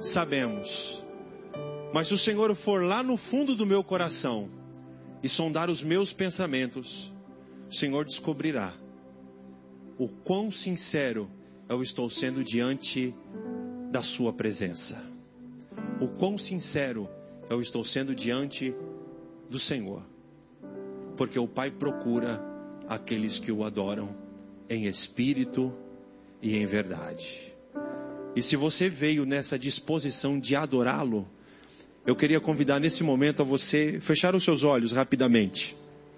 sabemos. Mas se o Senhor for lá no fundo do meu coração e sondar os meus pensamentos, o Senhor descobrirá o quão sincero eu estou sendo diante da sua presença. O quão sincero eu estou sendo diante do Senhor. Porque o Pai procura aqueles que o adoram em espírito e em verdade. E se você veio nessa disposição de adorá-lo, eu queria convidar nesse momento a você fechar os seus olhos rapidamente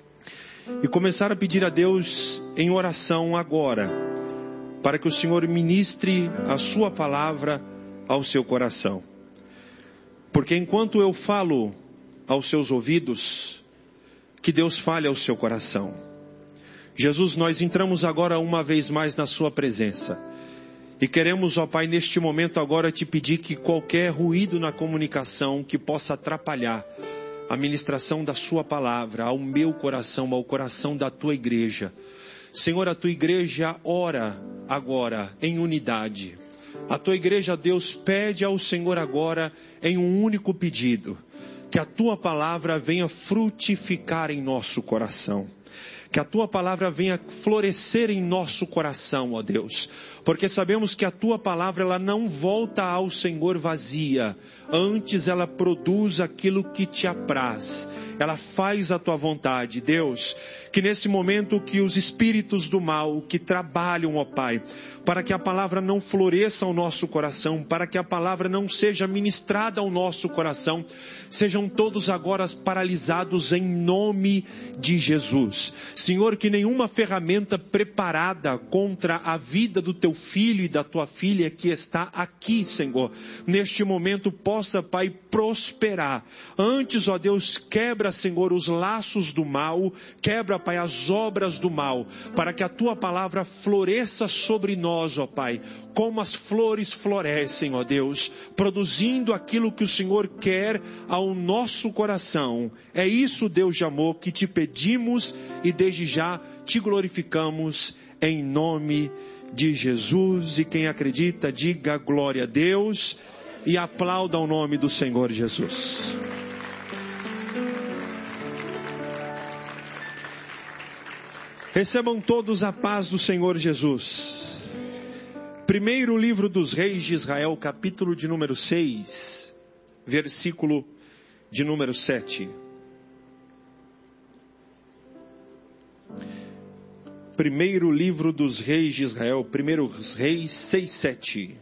e começar a pedir a Deus em oração agora, para que o Senhor ministre a sua palavra ao seu coração. Porque enquanto eu falo aos seus ouvidos, que Deus fale ao seu coração. Jesus, nós entramos agora uma vez mais na sua presença. E queremos, ó Pai, neste momento agora te pedir que qualquer ruído na comunicação que possa atrapalhar a ministração da sua palavra ao meu coração, ao coração da tua igreja. Senhor, a tua igreja ora agora em unidade. A tua igreja, Deus, pede ao Senhor agora em um único pedido. Que a tua palavra venha frutificar em nosso coração. Que a tua palavra venha florescer em nosso coração, ó Deus. Porque sabemos que a tua palavra, ela não volta ao Senhor vazia. Antes ela produz aquilo que te apraz. Ela faz a tua vontade, Deus. Que nesse momento que os espíritos do mal que trabalham, ó Pai, para que a palavra não floresça ao nosso coração, para que a palavra não seja ministrada ao nosso coração, sejam todos agora paralisados em nome de Jesus. Senhor, que nenhuma ferramenta preparada contra a vida do teu filho e da tua filha que está aqui, Senhor, neste momento possa, Pai, prosperar. Antes, ó Deus, quebra, Senhor, os laços do mal, quebra, Pai, as obras do mal, para que a tua palavra floresça sobre nós, ó Pai, como as flores florescem, ó Deus, produzindo aquilo que o Senhor quer ao nosso coração. É isso, Deus de amor, que te pedimos e desde já te glorificamos em nome de Jesus. E quem acredita, diga glória a Deus e aplauda o nome do Senhor Jesus. Recebam todos a paz do Senhor Jesus. Primeiro livro dos Reis de Israel, capítulo de número 6, versículo de número 7. Primeiro livro dos Reis de Israel, primeiro Reis 6, 7.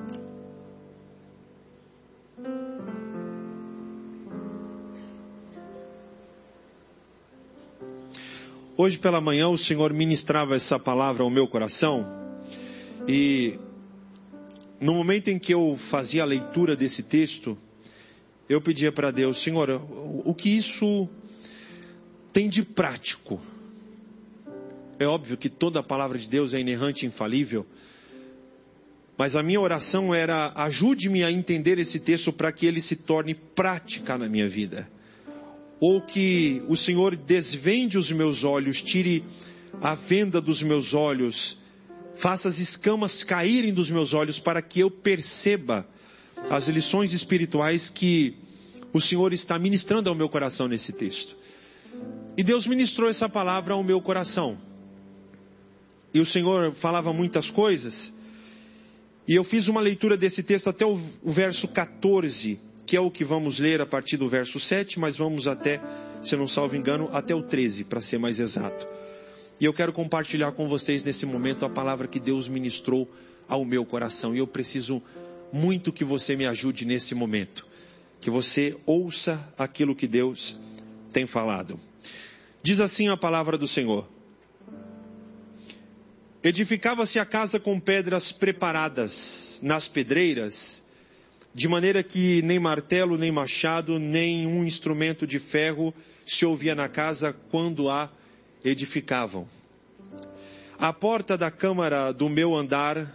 Hoje pela manhã o Senhor ministrava essa palavra ao meu coração e no momento em que eu fazia a leitura desse texto, eu pedia para Deus, Senhor, o que isso tem de prático? É óbvio que toda a palavra de Deus é inerrante e infalível, mas a minha oração era, ajude-me a entender esse texto para que ele se torne prática na minha vida. Ou que o Senhor desvende os meus olhos, tire a venda dos meus olhos, faça as escamas caírem dos meus olhos para que eu perceba as lições espirituais que o Senhor está ministrando ao meu coração nesse texto. E Deus ministrou essa palavra ao meu coração. E o Senhor falava muitas coisas. E eu fiz uma leitura desse texto até o verso 14, que é o que vamos ler a partir do verso 7, mas vamos até, se eu não salvo engano, até o 13, para ser mais exato. E eu quero compartilhar com vocês nesse momento a palavra que Deus ministrou ao meu coração. E eu preciso muito que você me ajude nesse momento. Que você ouça aquilo que Deus tem falado. Diz assim a palavra do Senhor. Edificava-se a casa com pedras preparadas nas pedreiras, de maneira que nem martelo, nem machado, nem um instrumento de ferro se ouvia na casa quando a edificavam. A porta da câmara do meio andar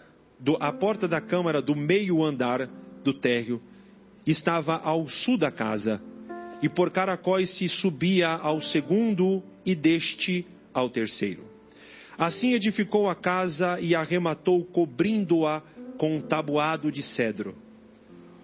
do térreo estava ao sul da casa, e por caracóis se subia ao segundo e deste ao terceiro. Assim edificou a casa e arrematou, cobrindo-a com um tabuado de cedro.